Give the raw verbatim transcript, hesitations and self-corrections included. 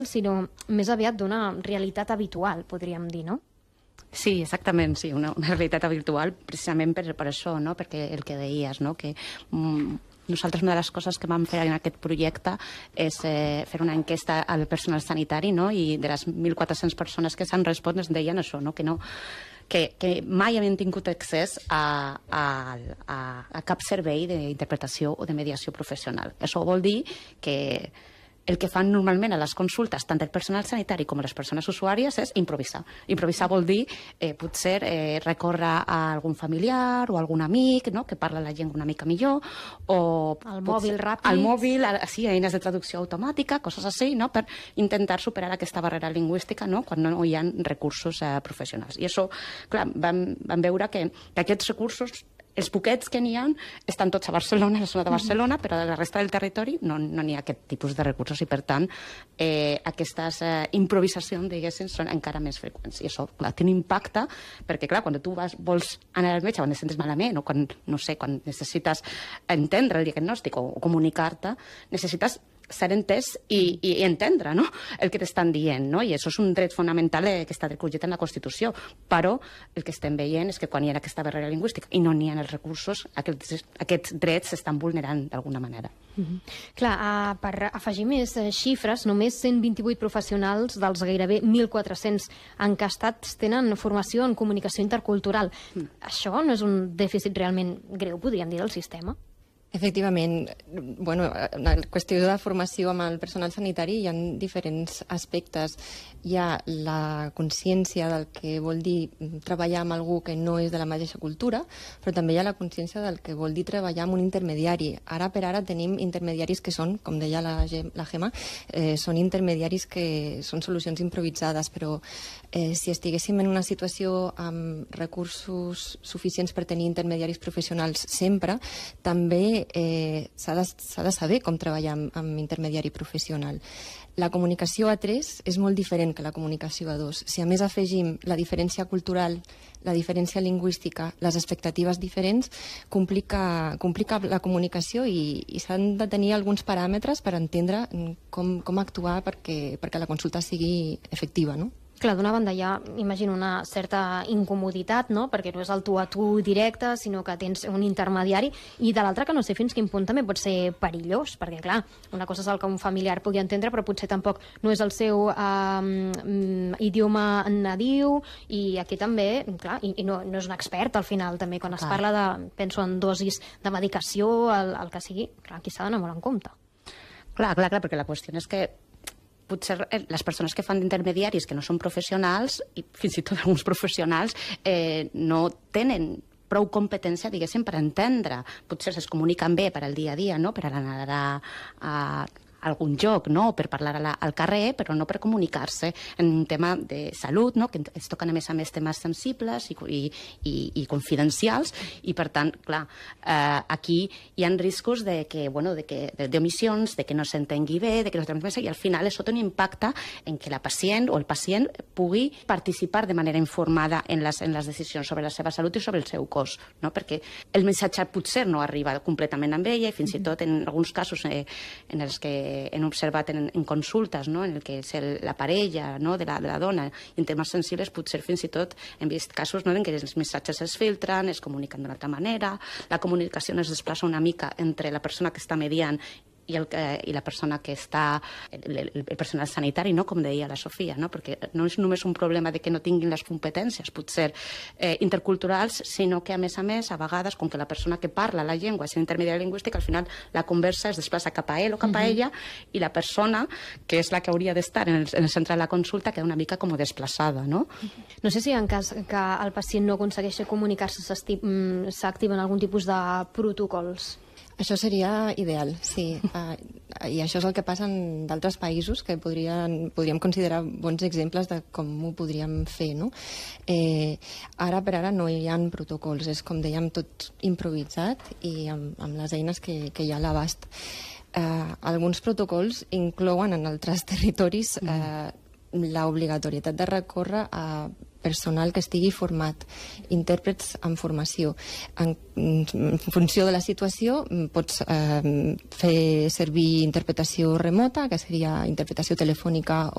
sinó més aviat d'una realitat habitual, podríem dir, no? Sí, exactament, sí, una, una realitat virtual precisament per, per això, no? Perquè el que deies, no? Que mm, nosaltres una de les coses que vam fer en aquest projecte és eh, fer una enquesta al personal sanitari, no? I de les mil quatre-cents persones que s'han respost ens deien això, no? Que no que, que mai havien tingut accés a, a, a, a cap servei d'interpretació o de mediació professional. Això vol dir que el que fan normalment a les consultes, tant el personal sanitari com les persones usuàries, és improvisar. Improvisar vol dir eh, potser eh, recórrer a algun familiar o algun amic, no?, que parla la llengua una mica millor, o el mòbil ràpid. Al mòbil, sí, eines de traducció automàtica, coses així, no?, per intentar superar aquesta barrera lingüística, no?, quan no hi ha recursos eh, professionals. I això, clar, vam, vam veure que, que aquests recursos, els poquets que n'hi ha, estan tots a Barcelona, a la zona de Barcelona, però a la resta del territori no n'hi ha aquest tipus de recursos i, per tant, eh, aquestes eh, improvisacions, diguéssim, són encara més freqüents. I això, clar, té un impacte, perquè, clar, quan tu vas, vols anar al metge, quan et sents malament, o quan, no sé, quan necessites entendre el diagnòstic o, o comunicar-te, necessites ser entès i, i entendre, no?, el que t'estan dient, no? I això és un dret fonamental eh, que està recollit en la Constitució, però el que estem veient és que quan hi ha aquesta barrera lingüística i no n'hi ha els recursos, aquests, aquests drets s'estan vulnerant d'alguna manera. Mm-hmm. Clar, uh, per afegir més uh, xifres, només cent vint-i-vuit professionals dels gairebé mil quatre-cents encastats tenen formació en comunicació intercultural. Mm. Això no és un dèficit realment greu, podríem dir, del sistema? Efectivament, bueno, en la qüestió de formació amb el personal sanitari hi ha diferents aspectes. Hi ha la consciència del que vol dir treballar amb algú que no és de la mateixa cultura, però també hi ha la consciència del que vol dir treballar amb un intermediari. Ara per ara tenim intermediaris que són, com deia la, la Gemma, eh, són intermediaris que són solucions improvisades, però eh, si estiguéssim en una situació amb recursos suficients per tenir intermediaris professionals sempre, també Eh, s'ha de, s'ha de saber com treballar amb, amb intermediari professional. La comunicació a tres és molt diferent que la comunicació a dos. Si a més afegim la diferència cultural, la diferència lingüística, les expectatives diferents, complica, complica la comunicació i, i s'han de tenir alguns paràmetres per entendre com, com actuar perquè, perquè la consulta sigui efectiva, no? Clar, d'una banda hi ha, imagino, una certa incomoditat, no?, perquè no és el tu a tu directe, sinó que tens un intermediari, i de l'altra que no sé fins quin punt també pot ser perillós, perquè, clar, una cosa és el que un familiar pugui entendre, però potser tampoc no és el seu eh, idioma nadiu, i aquí també, clar, i, i no, no és un expert al final, també, quan es clar. parla de, penso en dosis de medicació, el, el que sigui, clar, aquí s'ha d'anar molt en compte. Clar, clar, clar, perquè la qüestió és que potser les persones que fan d'intermediaris que no són professionals, i fins i tot alguns professionals, eh, no tenen prou competència, diguéssim, per entendre. Potser es comuniquen bé per al dia a dia, no?, per anar a, a algun lloc, no?, per parlar a la, al carrer, però no per comunicar-se en un tema de salut, no?, que es toquen a més a més temes sensibles i, i, i, i confidencials, i per tant, clar, eh, aquí hi ha riscos de que, bueno, de que, d'omissions, de que no s'entengui bé, de que no s'entengui bé, i al final això té un impacte en que la pacient o el pacient pugui participar de manera informada en les, en les decisions sobre la seva salut i sobre el seu cos, no?, perquè el missatge potser no arriba completament amb ella, i fins i tot en alguns casos eh, en els que hem observat en, en consultes, no?, en el que és el, la parella, no?, de, la, de la dona, en temes sensibles, potser fins i tot hem vist casos, no?, en què els missatges es filtren, es comuniquen d'una altra manera, la comunicació es desplaça una mica entre la persona que està mediant i, el, eh, i la persona que està, el, el, el personal sanitari, no?, com deia la Sofia, no?, perquè no és només un problema de que no tinguin les competències, potser eh, interculturals, sinó que, a més a més, a vegades, com que la persona que parla la llengua és intermediari lingüístic, al final la conversa es desplaça cap a ell o cap a ella, uh-huh. i la persona, que és la que hauria d'estar en, en el centre de la consulta, queda una mica com desplaçada, no? No sé si en cas que el pacient no aconsegueixi comunicar-se s'activen algun tipus de protocols. Això seria ideal, sí. Uh, I això és el que passa en d'altres països que podrien, podríem considerar bons exemples de com ho podríem fer, no? Eh, ara per ara no hi ha protocols, és com dèiem tot improvisat i amb, amb les eines que, que hi ha a l'abast. Eh, alguns protocols inclouen en altres territoris eh, l'obligatorietat de recórrer a personal que estigui format, intèrprets en formació. En, en funció de la situació pots eh, fer servir interpretació remota, que seria interpretació telefònica